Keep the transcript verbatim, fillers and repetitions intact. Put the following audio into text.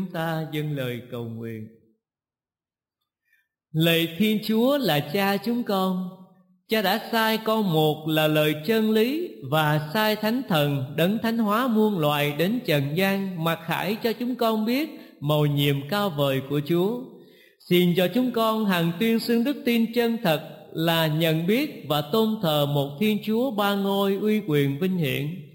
Ta dâng lời cầu nguyện. Lạy Thiên Chúa là Cha chúng con, Cha đã sai con một là lời chân lý, và sai Thánh Thần đấng thánh hóa muôn loài đến trần gian, mặc khải cho chúng con biết mầu nhiệm cao vời của Chúa. Xin cho chúng con hằng tuyên xưng đức tin chân thật là nhận biết và tôn thờ một Thiên Chúa ba ngôi uy quyền vinh hiển,